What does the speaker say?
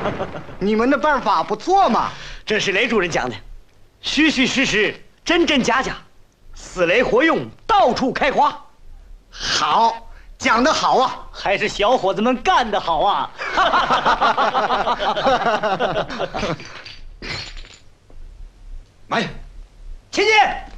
你们的办法不错嘛。 这是雷主任讲的，虚虚实实，真真假假，死雷活用，到处开花。 好，讲得好啊！ 还是小伙子们干得好啊！ 慢， 前进。